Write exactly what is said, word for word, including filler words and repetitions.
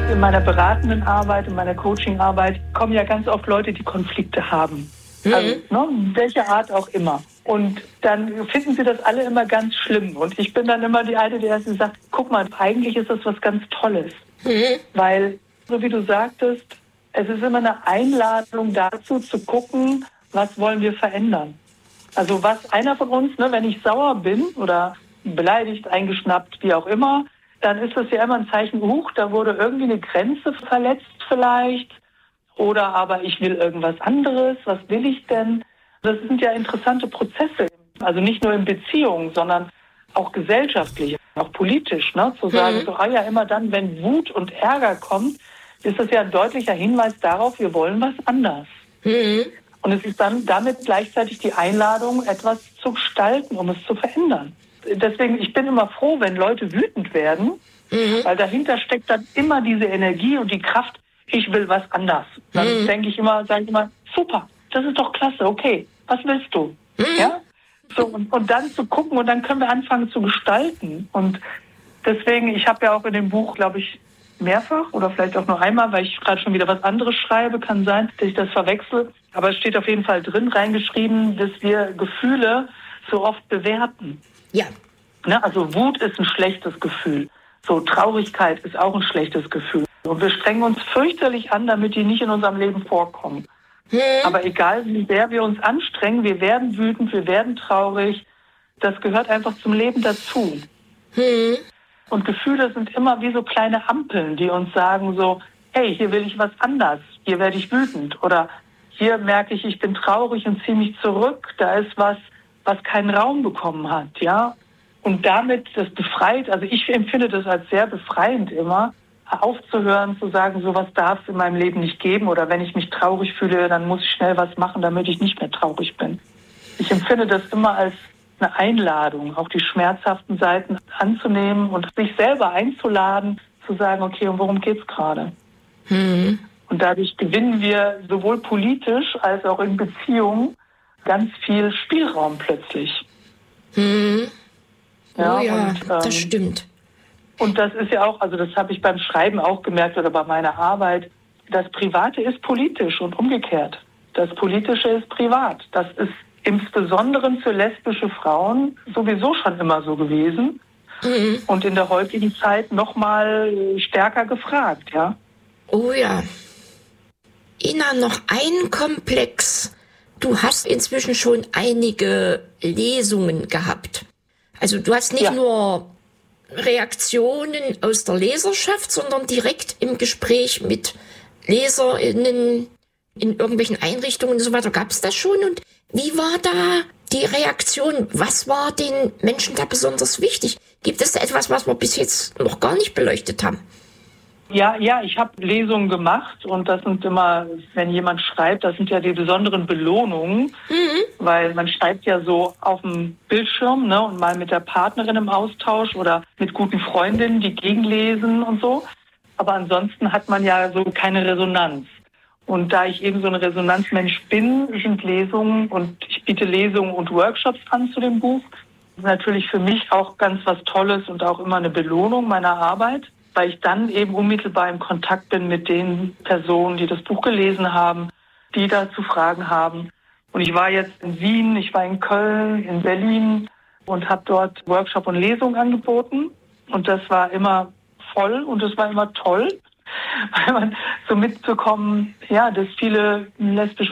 In meiner beratenden Arbeit, in meiner Coachingarbeit kommen ja ganz oft Leute, die Konflikte haben. Mhm. Also, ne, welche Art auch immer. Und dann finden sie das alle immer ganz schlimm. Und ich bin dann immer die Alte, die erst sagt, guck mal, eigentlich ist das was ganz Tolles. Mhm. Weil, so wie du sagtest, es ist immer eine Einladung dazu, zu gucken, was wollen wir verändern. Also was einer von uns, ne, wenn ich sauer bin oder beleidigt, eingeschnappt, wie auch immer, dann ist das ja immer ein Zeichen, huch, da wurde irgendwie eine Grenze verletzt vielleicht. Oder aber ich will irgendwas anderes, was will ich denn? Das sind ja interessante Prozesse, also nicht nur in Beziehungen, sondern auch gesellschaftlich, auch politisch, ne? Zu sagen, mhm. so, ah ja, immer dann, wenn Wut und Ärger kommt, ist das ja ein deutlicher Hinweis darauf, wir wollen was anders. Mhm. Und es ist dann damit gleichzeitig die Einladung, etwas zu gestalten, um es zu verändern. Deswegen, ich bin immer froh, wenn Leute wütend werden, mhm. weil dahinter steckt dann immer diese Energie und die Kraft, ich will was anders. Dann mhm. denke ich immer, sage ich immer, super, das ist doch klasse, okay, was willst du? Mhm. Ja? So, und, und dann zu gucken und dann können wir anfangen zu gestalten. Und deswegen, ich habe ja auch in dem Buch, glaube ich, mehrfach oder vielleicht auch nur einmal, weil ich gerade schon wieder was anderes schreibe, kann sein, dass ich das verwechsel. Aber es steht auf jeden Fall drin reingeschrieben, dass wir Gefühle so oft bewerten. Ja. Ne, also Wut ist ein schlechtes Gefühl. So Traurigkeit ist auch ein schlechtes Gefühl. Und wir strengen uns fürchterlich an, damit die nicht in unserem Leben vorkommen. Hm. Aber egal, wie sehr wir uns anstrengen, wir werden wütend, wir werden traurig. Das gehört einfach zum Leben dazu. Hm. Und Gefühle sind immer wie so kleine Ampeln, die uns sagen so, hey, hier will ich was anders, hier werde ich wütend. Oder hier merke ich, ich bin traurig und ziehe mich zurück. Da ist was, was keinen Raum bekommen hat, ja. Und damit das befreit, also ich empfinde das als sehr befreiend immer, aufzuhören, zu sagen, sowas darf es in meinem Leben nicht geben. Oder wenn ich mich traurig fühle, dann muss ich schnell was machen, damit ich nicht mehr traurig bin. Ich empfinde das immer als eine Einladung, auch die schmerzhaften Seiten anzunehmen und sich selber einzuladen, zu sagen, okay, und worum geht's gerade? Mhm. Und dadurch gewinnen wir sowohl politisch als auch in Beziehungen ganz viel Spielraum plötzlich. Mhm. Ja, oh ja, und, ähm, das stimmt. Und das ist ja auch, also das habe ich beim Schreiben auch gemerkt oder bei meiner Arbeit, das Private ist politisch und umgekehrt. Das Politische ist privat. Das ist insbesondere für lesbische Frauen sowieso schon immer so gewesen. Mhm. Und in der heutigen Zeit noch mal stärker gefragt, ja. Oh ja. Ina, noch ein Komplex. Du hast inzwischen schon einige Lesungen gehabt. Also du hast nicht ja. nur Reaktionen aus der Leserschaft, sondern direkt im Gespräch mit LeserInnen in irgendwelchen Einrichtungen und so weiter. Gab es das schon? Und wie war da die Reaktion? Was war den Menschen da besonders wichtig? Gibt es da etwas, was wir bis jetzt noch gar nicht beleuchtet haben? Ja, ja, ich habe Lesungen gemacht und das sind immer, wenn jemand schreibt, das sind ja die besonderen Belohnungen, mhm. weil man schreibt ja so auf dem Bildschirm, ne, und mal mit der Partnerin im Austausch oder mit guten Freundinnen, die gegenlesen und so. Aber ansonsten hat man ja so keine Resonanz. Und da ich eben so ein Resonanzmensch bin, sind Lesungen und ich biete Lesungen und Workshops an zu dem Buch. Das ist natürlich für mich auch ganz was Tolles und auch immer eine Belohnung meiner Arbeit, weil ich dann eben unmittelbar im Kontakt bin mit den Personen, die das Buch gelesen haben, die dazu Fragen haben. Und ich war jetzt in Wien, ich war in Köln, in Berlin und habe dort Workshop und Lesung angeboten. Und das war immer voll und es war immer toll, weil man so mitbekommen, ja, dass viele lesbische